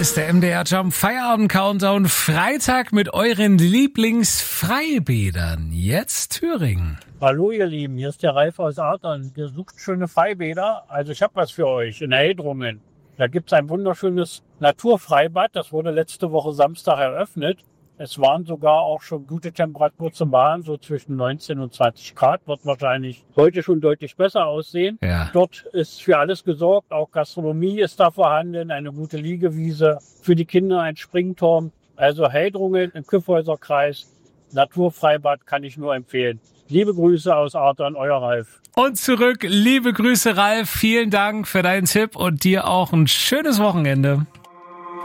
ist der MDR Jump Feierabend Countdown. Freitag mit euren Lieblingsfreibädern. Jetzt Thüringen. Hallo ihr Lieben, hier ist der Ralf aus Adern. Ihr sucht schöne Freibäder. Also ich habe was für euch in Heldrungen. Da gibt's ein wunderschönes Naturfreibad. Das wurde letzte Woche Samstag eröffnet. Es waren sogar auch schon gute Temperatur zum Baden, so zwischen 19 und 20 Grad. Wird wahrscheinlich heute schon deutlich besser aussehen. Ja. Dort ist für alles gesorgt. Auch Gastronomie ist da vorhanden, eine gute Liegewiese. Für die Kinder ein Springturm. Also Heldrungen im Kyffhäuserkreis. Naturfreibad kann ich nur empfehlen. Liebe Grüße aus Adern, euer Ralf. Und zurück, liebe Grüße Ralf. Vielen Dank für deinen Tipp und dir auch ein schönes Wochenende.